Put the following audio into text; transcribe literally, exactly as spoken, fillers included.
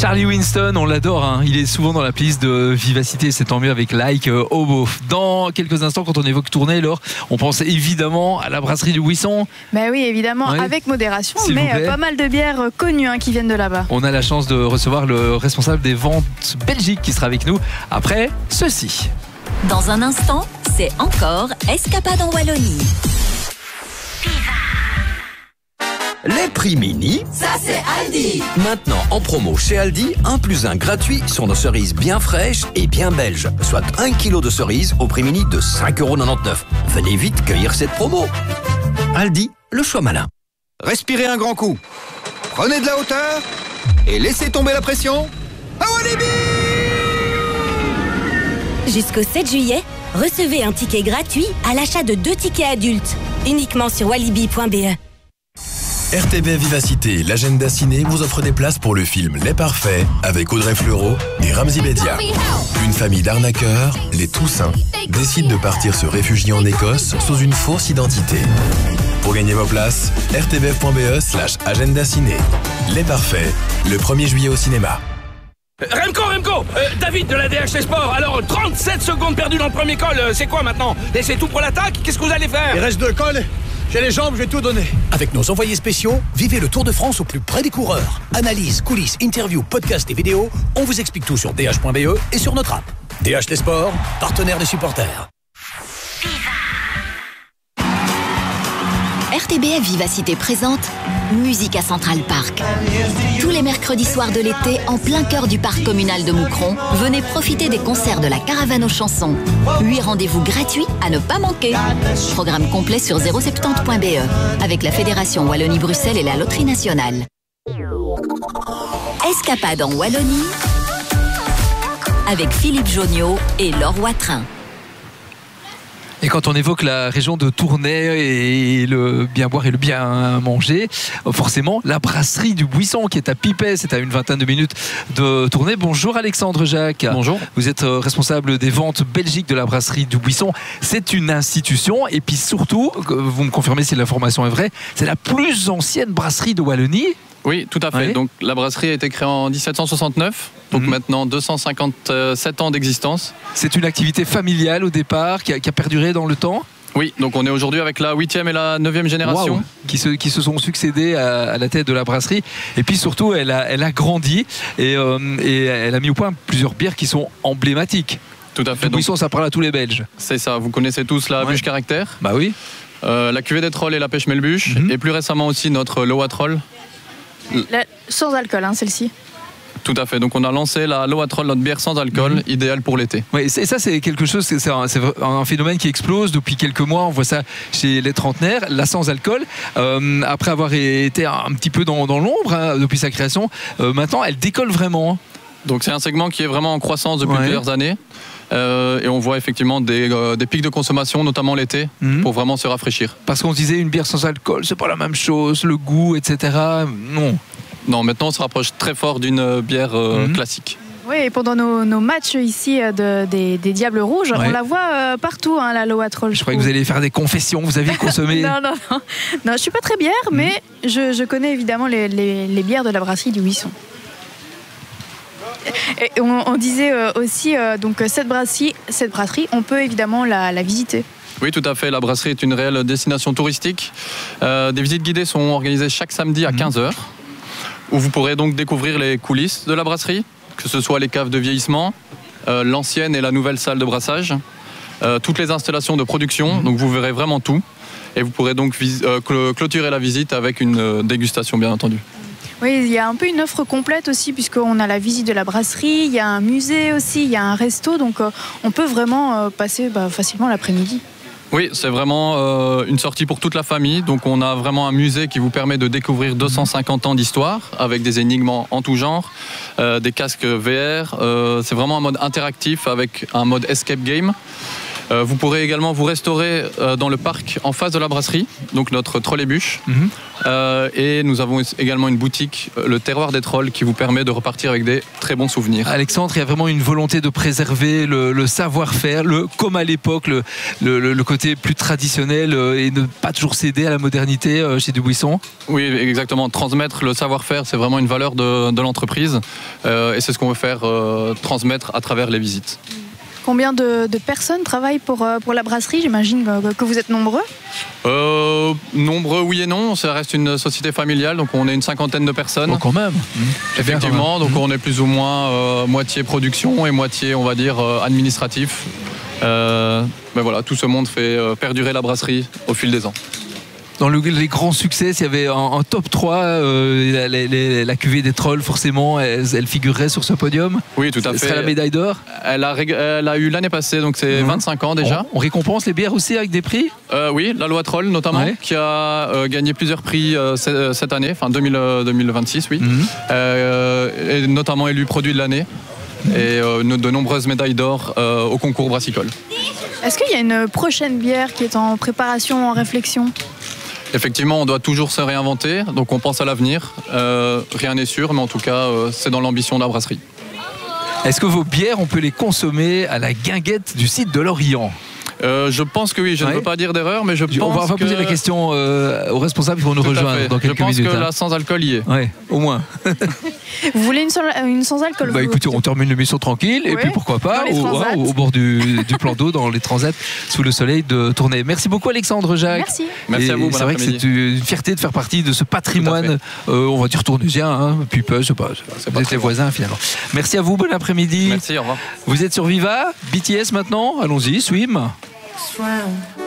Charlie Winston, on l'adore, hein. Il est souvent dans la playlist de Vivacité, c'est tant mieux avec Like euh, Hobo. Dans quelques instants, quand on évoque tournée, Laure, on pense évidemment à la brasserie du Buisson. Ben oui, évidemment, Oui. avec modération, S'il mais vous plaît. pas mal de bières connues hein, qui viennent de là-bas. On a la chance de recevoir le responsable des ventes Belgique qui sera avec nous après ceci. Dans un instant, c'est encore Escapade en Wallonie. Les prix mini, Ça, c'est Aldi. maintenant en promo chez Aldi, un plus un gratuit sur nos cerises bien fraîches et bien belges. Soit un kilo de cerises au prix mini de cinq euros quatre-vingt-dix-neuf. Venez vite cueillir cette promo. Aldi, le choix malin. Respirez un grand coup. Prenez de la hauteur et laissez tomber la pression. À Walibi! Jusqu'au sept juillet, recevez un ticket gratuit à l'achat de deux tickets adultes, uniquement sur walibi point b e. R T B Vivacité, l'agenda ciné vous offre des places pour le film Les Parfaits avec Audrey Fleurot et Ramzi Bedia. Une famille d'arnaqueurs, les Toussaint, décide de partir se réfugier en Écosse sous une fausse identité. Pour gagner vos places, r t b f point b e slash agenda ciné. Les Parfaits, le premier juillet au cinéma. Remco, Remco, euh, David de la D H T Sport. Alors, trente-sept secondes perdues dans le premier col, euh, c'est quoi maintenant? Laissez tout pour l'attaque? Qu'est-ce que vous allez faire? Il reste deux cols. J'ai les jambes, je vais tout donner. Avec nos envoyés spéciaux, vivez le Tour de France au plus près des coureurs. Analyse, coulisses, interviews, podcasts et vidéos, on vous explique tout sur d h point b e et sur notre app. D H T Sport, partenaire des supporters. R T B F Vivacité présente Musique à Central Park. Tous les mercredis soirs de l'été, en plein cœur du parc communal de Moucron, venez profiter des concerts de la Caravane aux chansons. Huit rendez-vous gratuits à ne pas manquer. Programme complet sur zéro soixante-dix point b e avec la Fédération Wallonie-Bruxelles et la Loterie Nationale. Escapade en Wallonie avec Philippe Joniot et Laure Watrin. Et quand on évoque la région de Tournai et le bien boire et le bien manger, forcément la brasserie du Buisson qui est à Pipet, c'est à une vingtaine de minutes de Tournai. Bonjour Alexandre Jacques. Bonjour. Vous êtes responsable des ventes Belgique de la brasserie du Buisson. C'est une institution et puis surtout, vous me confirmez si l'information est vraie, c'est la plus ancienne brasserie de Wallonie. Oui, tout à fait. Oui. Donc la brasserie a été créée en dix-sept cent soixante-neuf, donc Mhm. maintenant deux cent cinquante-sept ans d'existence. C'est une activité familiale au départ qui a, qui a perduré dans le temps. Oui, donc on est aujourd'hui avec la huitième et la neuvième génération. Waouh, qui, se, qui se sont succédés à, à la tête de la brasserie. Et puis surtout, elle a, elle a grandi et, euh, et elle a mis au point plusieurs bières qui sont emblématiques. Tout à fait. Le Buisson, ça parle à tous les Belges. C'est ça, vous connaissez tous la Ouais. bûche caractère, Bah oui. euh, la cuvée des trolls et la pêche melbuche, Mhm. et plus récemment aussi notre Loa Troll. La- sans alcool, hein, celle-ci. Tout à fait, donc on a lancé la Loa Troll, notre bière sans alcool, Mhm. idéale pour l'été. Ouais, et ça, c'est quelque chose, c'est c'est un, c'est un phénomène qui explose depuis quelques mois. On voit ça chez les trentenaires, la sans alcool. Euh, après avoir été un petit peu dans, dans l'ombre hein, depuis sa création, euh, maintenant elle décolle vraiment. Donc c'est un segment qui est vraiment en croissance depuis Ouais. plusieurs années. Euh, et on voit effectivement des, euh, des pics de consommation, notamment l'été, Mhm. pour vraiment se rafraîchir. Parce qu'on se disait une bière sans alcool, c'est pas la même chose, le goût, et cetera. Non. Non, maintenant on se rapproche très fort d'une euh, bière euh, Mhm. classique. Oui, et pendant nos, nos matchs ici euh, de- des, des Diables Rouges, Ouais. on la voit euh, partout, hein, la Loa Troll. Je croyais que vous alliez faire des confessions, vous aviez consommé. Non, non, non. Non, je suis pas très bière, mais je, je connais évidemment les, les- les bières de la brasserie du Buisson. Et on, on disait euh, aussi, euh, donc cette brasserie, cette brasserie, on peut évidemment la, la visiter. Oui, tout à fait. La brasserie est une réelle destination touristique. Euh, des visites guidées sont organisées chaque samedi à quinze heures, où vous pourrez donc découvrir les coulisses de la brasserie, que ce soit les caves de vieillissement, euh, l'ancienne et la nouvelle salle de brassage, euh, toutes les installations de production, donc vous verrez vraiment tout. Et vous pourrez donc vis- euh, cl- clôturer la visite avec une euh, dégustation, bien entendu. Oui, il y a un peu une offre complète aussi, puisqu'on a la visite de la brasserie, il y a un musée aussi, il y a un resto, donc euh, on peut vraiment euh, passer bah, facilement l'après-midi. Oui, c'est vraiment euh, une sortie pour toute la famille. Donc on a vraiment un musée qui vous permet de découvrir deux cent cinquante ans d'histoire avec des énigmes en, en tout genre, euh, des casques V R. Euh, c'est vraiment un mode interactif avec un mode escape game. Euh, vous pourrez également vous restaurer euh, dans le parc en face de la brasserie, donc notre trolley-bûche. Mm-hmm. euh, et nous avons également une boutique, le Terroir des Trolls, qui vous permet de repartir avec des très bons souvenirs. Alexandre, il y a vraiment une volonté de préserver le, le savoir-faire, le, comme à l'époque, le, le, le côté plus traditionnel euh, et ne pas toujours céder à la modernité euh, chez Dubuisson. Oui, exactement. Transmettre le savoir-faire, c'est vraiment une valeur de, de l'entreprise euh, et c'est ce qu'on veut faire euh, transmettre à travers les visites. Combien de, de personnes travaillent pour, pour la brasserie? J'imagine que, que vous êtes nombreux. Euh, nombreux, oui et non. Ça reste une société familiale, donc on est une cinquantaine de personnes. Oh, quand même. Mmh. Effectivement, quand même. donc mmh. on est plus ou moins euh, moitié production et moitié, on va dire, euh, administratif. Euh, mais voilà, tout ce monde fait euh, perdurer la brasserie au fil des ans. Dans le, les grands succès, s'il y avait un, un top trois, euh, la, la, la cuvée des Trolls, forcément, elle, elle figurerait sur ce podium. Oui, tout à fait. Ce serait la médaille d'or. Elle a, elle a eu l'année passée, donc c'est mmh. vingt-cinq ans déjà. On, on récompense les bières aussi avec des prix euh, Oui, la loi Troll notamment, ouais. qui a euh, gagné plusieurs prix euh, cette année, enfin deux mille vingt-six, oui. Mmh. Euh, et notamment élu produit de l'année. Mmh. Et euh, de nombreuses médailles d'or euh, au concours brassicole. Est-ce qu'il y a une prochaine bière qui est en préparation, en réflexion ? Effectivement, on doit toujours se réinventer, donc on pense à l'avenir. Euh, rien n'est sûr, mais en tout cas, euh, c'est dans l'ambition de la brasserie. Est-ce que vos bières, on peut les consommer à la guinguette du site de Lorient ? Euh, je pense que oui, je ouais. ne veux pas dire d'erreur, mais je pense on va, on va que... poser la question euh, aux responsables qui vont nous Tout rejoindre dans quelques minutes. Je pense que hein. la sans-alcool y est. Oui, au moins. Vous voulez une, sans- une sans-alcool? Bah écoutez, on termine l'émission tranquille ouais. et puis pourquoi pas au, hein, au bord du, du plan d'eau, dans les transats, sous le soleil de Tournai. Merci beaucoup Alexandre, Jacques. Merci. Merci et à vous. C'est vrai que c'est une fierté de faire partie de ce patrimoine, euh, on va dire tournaisien, hein, puis peu, je sais pas, c'est pas les voisins finalement. Merci à vous, bon après-midi. Merci, au revoir. Vous êtes sur Viva, B T S maintenant, allons-y, swim. Round.